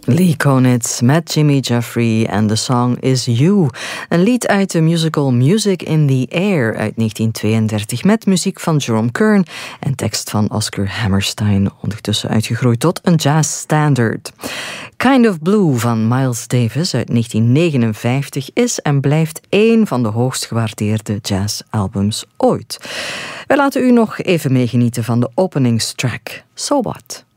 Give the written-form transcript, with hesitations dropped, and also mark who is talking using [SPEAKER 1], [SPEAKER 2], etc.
[SPEAKER 1] Lee Konitz met Jimmy Jeffrey en de song Is You. Een lied uit de musical Music in the Air uit 1932 met muziek van Jerome Kern en tekst van Oscar Hammerstein, ondertussen uitgegroeid tot een jazzstandard. Kind of Blue van Miles Davis uit 1959 is en blijft één van de hoogst gewaardeerde jazzalbums ooit. Wij laten u nog even meegenieten van de openingstrack So What?